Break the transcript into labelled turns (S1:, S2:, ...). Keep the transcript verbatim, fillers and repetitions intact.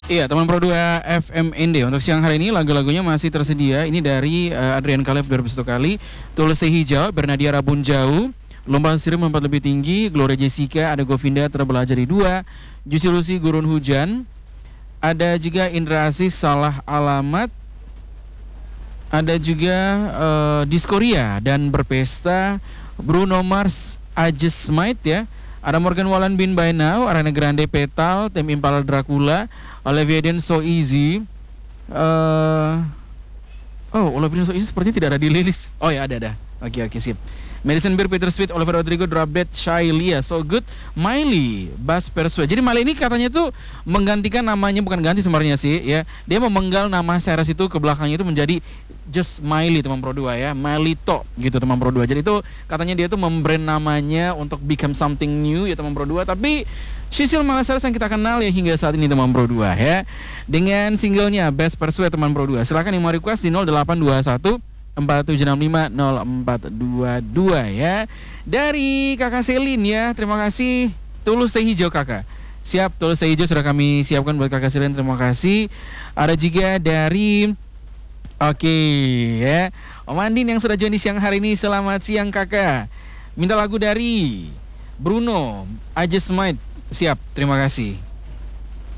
S1: Iya, teman Pro dua F M N D. Untuk siang hari ini lagu-lagunya masih tersedia. Ini dari uh, Adrian Kalev dua ribu satu kali, Tulus Teh Hijau, Bernadia Rabun Jauh, Lomba Sirip Mempat Lebih Tinggi, Gloria Jessica, ada Govinda Terbelah Jadi Dua, Juicy Lucy Gurun Hujan, ada juga Indra Aziz Salah Alamat, ada juga uh, Diskoria dan Berpesta, Bruno Mars I Just Might ya. Ada Morgan Wallen Bin By Now, Ariana Grande Petal, Tim Impala Dracula, Olivia Den So Easy. Uh, oh, Olivia Den So Easy sepertinya tidak ada di list. Oh ya ada ada. Oke oke sip. Madison Beer, Peter Sweet, Oliver Rodrigo, Drop Dead, Shy Lia, So Good, Miley, Bass Persua. Jadi Miley ini katanya tuh menggantikan namanya, bukan ganti sebenarnya sih ya. Dia memenggal nama Cyrus itu ke belakangnya itu menjadi Just Miley teman Pro dua ya, Miley To gitu teman Pro dua. Jadi itu katanya dia tuh membrand namanya untuk become something new ya teman Pro dua. Tapi Sisil Makassar yang kita kenal ya hingga saat ini teman Pro dua ya, dengan singlenya Best Persua teman Pro dua. Silakan yang mau request di nol delapan dua satu empat tujuh enam lima nol empat dua dua ya. Dari Kakak Selin ya, terima kasih. Tulus Teh Hijau Kakak. Siap, Tulus Teh Hijau sudah kami siapkan buat Kakak Selin, terima kasih. Ada juga dari Oke okay, ya, Om Andin yang sudah join di siang hari ini, selamat siang kakak. Minta lagu dari Bruno, I Just Might. Siap, terima kasih.